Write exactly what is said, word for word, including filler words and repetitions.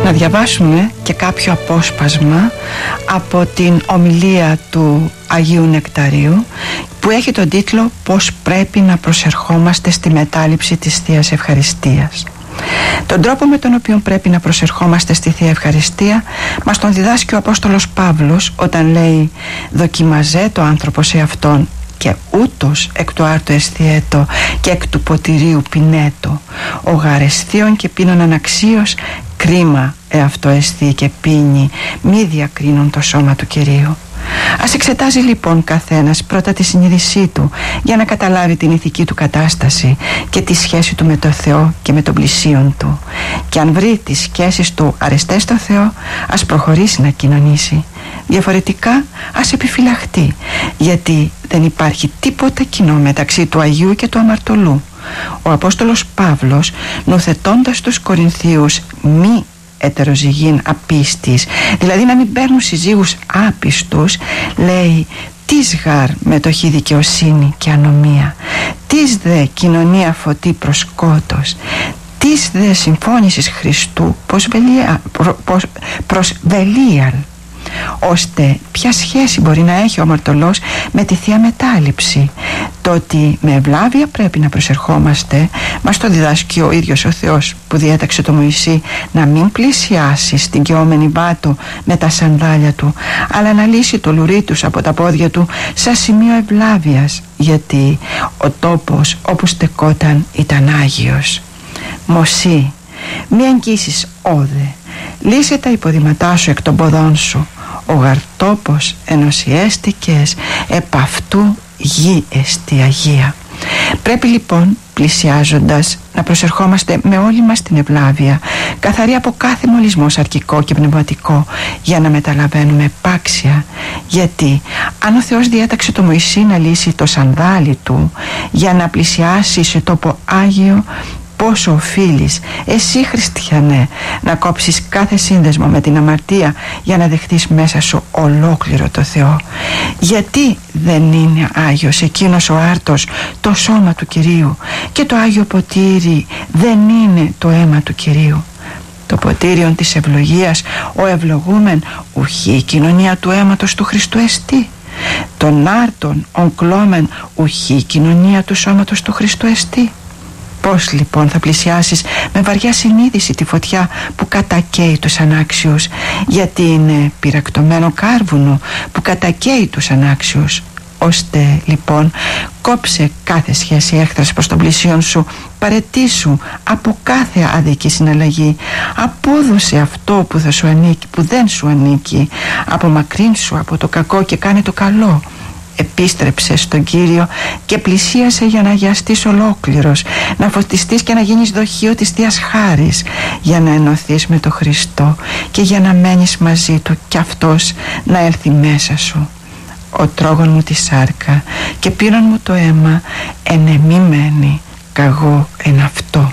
να διαβάσουμε και κάποιο απόσπασμα από την ομιλία του Αγίου Νεκταρίου, που έχει τον τίτλο «Πώς πρέπει να προσερχόμαστε στη μετάληψη της Θείας Ευχαριστίας». Τον τρόπο με τον οποίο πρέπει να προσερχόμαστε στη Θεία Ευχαριστία μας τον διδάσκει ο Απόστολος Παύλος όταν λέει «Δοκιμαζέ το άνθρωπο σε αυτόν και ούτως εκ του άρτου αισθιέτο και εκ του ποτηρίου πινέτο, ο γαρεσθίων και πίνων αναξίως, κρίμα εαυτό αισθεί και πίνει, μη διακρίνουν το σώμα του Κυρίου». Ας εξετάζει λοιπόν καθένας πρώτα τη συνείδησή του για να καταλάβει την ηθική του κατάσταση και τη σχέση του με το Θεό και με τον πλησίον του, και αν βρει τις σχέσεις του αρεστές στο Θεό, ας προχωρήσει να κοινωνήσει. Διαφορετικά ας επιφυλαχτεί, γιατί δεν υπάρχει τίποτα κοινό μεταξύ του Αγίου και του αμαρτωλού. Ο Απόστολος Παύλος, νουθετώντας τους Κορινθίους μη ετεροζυγήν απίστης, δηλαδή να μην παίρνουν συζύγους άπιστους, λέει «Τις γαρ μετοχή δικαιοσύνη και ανομία, τις δε κοινωνία φωτή προς σκότος, τις δε συμφώνησης Χριστού προς βελία, προ, προς, προς βελίαλ». Ώστε ποια σχέση μπορεί να έχει ο αμαρτωλός με τη Θεία Μετάληψη? Το ότι με ευλάβεια πρέπει να προσερχόμαστε μας το διδάσκει ο ίδιος ο Θεός, που διέταξε το Μωυσή να μην πλησιάσει στην καιόμενη βάτο με τα σανδάλια του, αλλά να λύσει το λουρί τους από τα πόδια του σαν σημείο ευλάβειας, γιατί ο τόπος όπου στεκόταν ήταν Άγιος. Μωσή, μη αγγίσεις όδε, λύσε τα υποδηματά σου εκ των ποδών σου, ο γαρτόπος ενωσιέστηκες, επ' αυτού γη εστι αγία. Πρέπει λοιπόν πλησιάζοντας να προσερχόμαστε με όλη μας την ευλάβεια, καθαρή από κάθε μολυσμό σαρκικό και πνευματικό, για να μεταλαβαίνουμε επάξια. Γιατί αν ο Θεός διέταξε το Μωυσή να λύσει το σανδάλι του για να πλησιάσει σε τόπο Άγιο, πόσο οφείλεις εσύ, χριστιανέ, να κόψεις κάθε σύνδεσμο με την αμαρτία για να δεχτείς μέσα σου ολόκληρο το Θεό? Γιατί δεν είναι Άγιος εκείνος ο άρτος, το σώμα του Κυρίου, και το Άγιο ποτήρι δεν είναι το αίμα του Κυρίου? Το ποτήριον της ευλογίας, ο ευλογούμεν, ουχή η κοινωνία του αίματος του Χριστού εστί. Τον άρτον ογκλώμεν, ουχή η κοινωνία του σώματος του Χριστού εστί. Πώς λοιπόν θα πλησιάσεις με βαριά συνείδηση τη φωτιά που κατακαίει τους ανάξιους? Γιατί είναι πυρακτωμένο κάρβουνο που κατακαίει τους ανάξιους. Ώστε λοιπόν κόψε κάθε σχέση έχθρας προς τον πλησίον σου, παραιτήσου από κάθε άδικη συναλλαγή, απόδοσε αυτό που, θα σου ανήκει, που δεν σου ανήκει, απομακρύνσου από το κακό και κάνε το καλό. Επίστρεψε στον Κύριο και πλησίασε για να αγιαστείς ολόκληρος, να φωτιστείς και να γίνεις δοχείο της Θείας Χάρης, για να ενωθείς με τον Χριστό και για να μένεις μαζί Του κι Αυτός να έλθει μέσα σου. Ο τρόγων μου τη σάρκα και πίνων μου το αίμα, εν εμή μένει, καγώ εν αυτό.